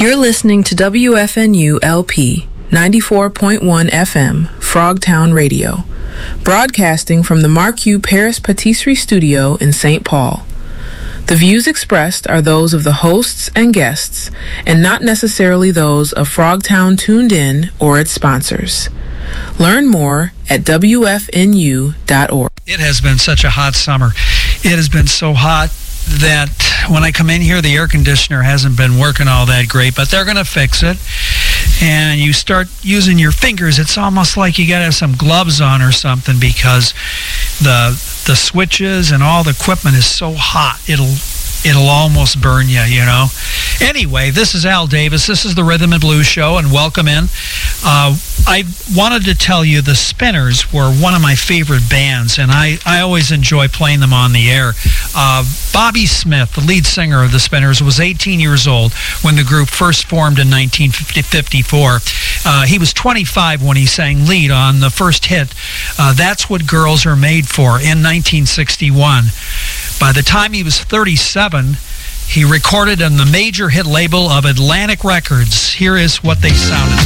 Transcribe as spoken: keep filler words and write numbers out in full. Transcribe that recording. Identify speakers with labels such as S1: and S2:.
S1: You're listening to W F N U L P ninety-four point one F M, Frogtown Radio, broadcasting from the Marquis Paris Patisserie Studio in Saint Paul. The views expressed are those of the hosts and guests, and not necessarily those of Frogtown Tuned In or its sponsors. Learn more at W F N U dot org.
S2: It has been such a hot summer. It has been so hot that when I come in here, the air conditioner hasn't been working all that great, but they're going to fix it. And you start using your fingers, it's almost like you got to have some gloves on or something, because the the switches and all the equipment is so hot, it'll it'll almost burn you, you know. Anyway, this is Al Davis. This is the Rhythm and Blues Show, and welcome in. Uh, I wanted to tell you the Spinners were one of my favorite bands, and I, I always enjoy playing them on the air. Uh, Bobby Smith, the lead singer of the Spinners, was eighteen years old when the group first formed in nineteen fifty-four. Uh, he was twenty-five when he sang lead on the first hit, uh, That's What Girls Are Made For, in nineteen sixty-one. By the time he was thirty-seven, he recorded on the major hit label of Atlantic Records. Here is what they sounded